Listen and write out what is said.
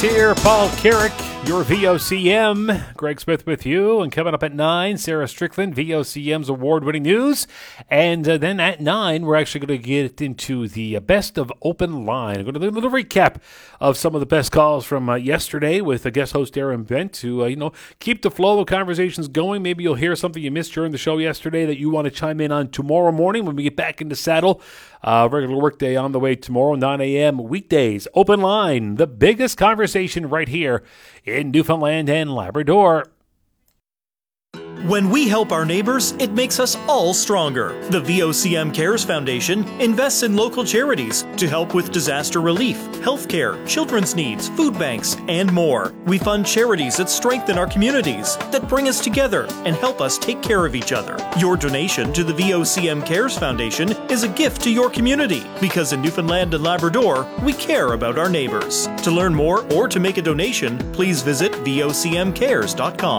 here. Paul Carrick, your VOCM. Greg Smith with you. And coming up at 9, Sarah Strickland, VOCM's award-winning news. And then at 9, we're actually going to get into the best of open line. I'm going to do a little recap of some of the best calls from yesterday with guest host Aaron Bent to, keep the flow of conversations going. Maybe you'll hear something you missed during the show yesterday that you want to chime in on tomorrow morning when we get back into saddle. Regular workday on the way tomorrow, 9 a.m. weekdays. Open line, the biggest conversation right here in Newfoundland and Labrador. When we help our neighbors, it makes us all stronger. The VOCM Cares Foundation invests in local charities to help with disaster relief, healthcare, children's needs, food banks, and more. We fund charities that strengthen our communities, that bring us together and help us take care of each other. Your donation to the VOCM Cares Foundation is a gift to your community, because in Newfoundland and Labrador, we care about our neighbors. To learn more or to make a donation, please visit vocmcares.com.